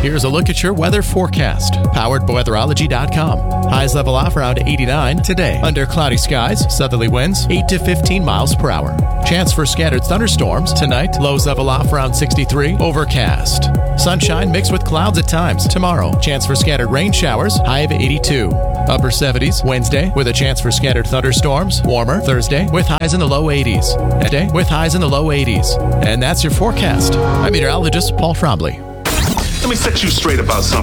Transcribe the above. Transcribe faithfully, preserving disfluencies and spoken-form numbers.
Here's a look at your weather forecast, powered by weatherology dot com. Highs level off around eighty-nine today. Under cloudy skies, southerly winds eight to fifteen miles per hour. Chance for scattered thunderstorms tonight. Lows level off around sixty-three. Overcast. Sunshine mixed with clouds at times. Tomorrow, chance for scattered rain showers. High of eighty-two. Upper seventies Wednesday with a chance for scattered thunderstorms. Warmer Thursday with highs in the low eighties. Today with highs in the low eighties. And that's your forecast. I'm meteorologist Paul Frombley. Let me set you straight about something.